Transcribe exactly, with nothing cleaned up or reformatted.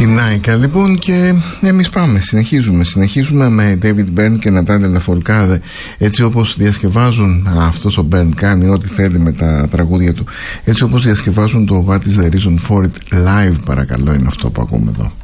Η Νάικα λοιπόν, και εμείς πάμε, συνεχίζουμε συνεχίζουμε με David Byrne και Νατάλια Λαφορκάδε, έτσι όπως διασκευάζουν. Αυτός ο Byrne κάνει ό,τι θέλει με τα τραγούδια του, έτσι όπως διασκευάζουν το What is the reason for it live, παρακαλώ, είναι αυτό που ακούμε εδώ.